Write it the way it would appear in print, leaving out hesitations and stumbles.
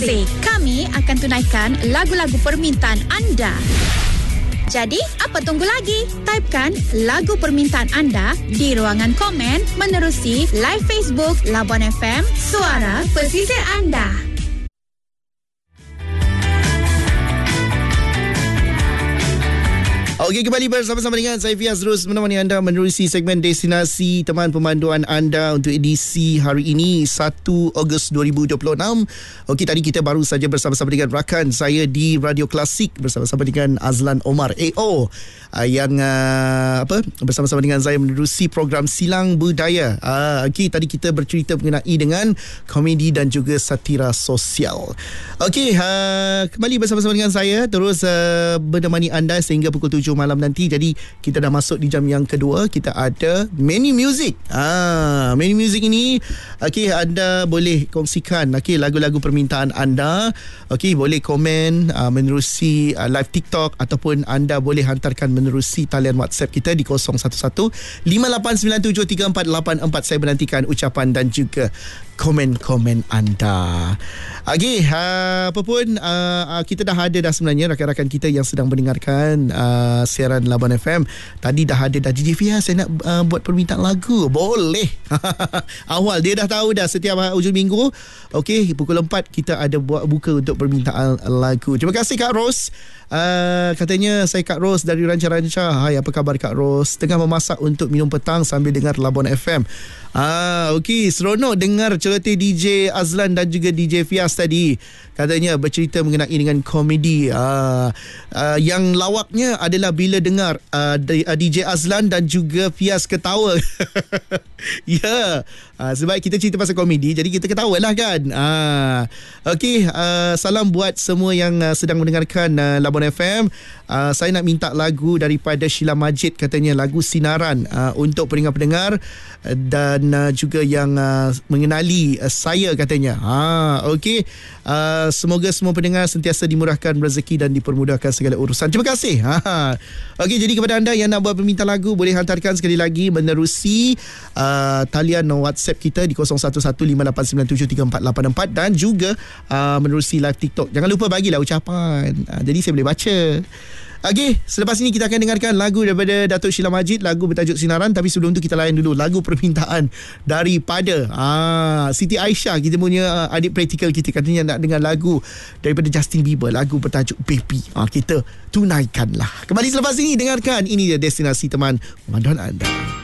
Music. Kami akan tunaikan lagu-lagu permintaan anda. Jadi, apa tunggu lagi? Typekan lagu permintaan anda di ruangan komen menerusi live Facebook Labuan FM, suara pesisir anda. Okey, kembali bersama-sama dengan saya Fiaz terus menemani anda menerusi segmen destinasi teman pemanduan anda untuk edisi hari ini 1 Ogos 2026. Okey, tadi kita baru saja bersama-sama dengan rakan saya di Radio Klasik bersama-sama dengan Azlan Omar AO yang bersama-sama dengan saya menerusi program Silang Budaya. Okey, tadi kita bercerita mengenai dengan komedi dan juga satira sosial. Okey, kembali bersama-sama dengan saya terus menemani anda sehingga pukul 7 malam nanti. Jadi kita dah masuk di jam yang kedua. Kita ada mini music. Mini music ini anda boleh kongsikan lagu-lagu permintaan anda. Boleh komen menerusi live TikTok ataupun anda boleh hantarkan menerusi talian WhatsApp kita di 011-5897-3484. Saya menantikan ucapan dan juga komen-komen anda. Apa pun kita dah ada sebenarnya rakan-rakan kita yang sedang mendengarkan siaran Labuan FM. Tadi dah ada DJ Fiaz, saya nak buat permintaan lagu. Boleh. Awal dia dah tahu dah setiap hujung minggu. Pukul 4 kita ada buat buka untuk permintaan lagu. Terima kasih Kak Ros. Katanya saya Kak Ros dari Ranca-Ranca. Hai, apa khabar Kak Ros? Tengah memasak untuk minum petang sambil dengar Labuan FM. Seronok dengar celoteh DJ Azlan dan juga DJ Fiaz tadi. Katanya bercerita mengenai dengan komedi. Yang lawaknya adalah bila dengar DJ Azlan dan juga Fiaz ketawa. Ya. Sebab kita cerita pasal komedi, jadi kita ketawa lah kan. Salam buat semua yang sedang mendengarkan Labuan FM. Saya nak minta lagu daripada Sheila Majid, katanya lagu Sinaran untuk pendengar-pendengar dan juga yang mengenali saya, katanya. Semoga semua pendengar sentiasa dimurahkan rezeki dan dipermudahkan segala urusan. Terima kasih. Jadi kepada anda yang nak buat permintaan lagu, boleh hantarkan sekali lagi menerusi talian WhatsApp kita di 0115897344 dan juga menerusi live TikTok. Jangan lupa bagilah ucapan. Jadi saya boleh baca. Selepas ini kita akan dengarkan lagu daripada Datuk Sheila Majid, lagu bertajuk Sinaran. Tapi sebelum tu kita layan dulu lagu permintaan daripada Siti Aisyah, kita punya adik praktikal kita. Katanya nak dengar lagu daripada Justin Bieber, lagu bertajuk Baby. Kita tunaikanlah. Kembali selepas ini, dengarkan. Ini dia destinasi teman pemanduan anda.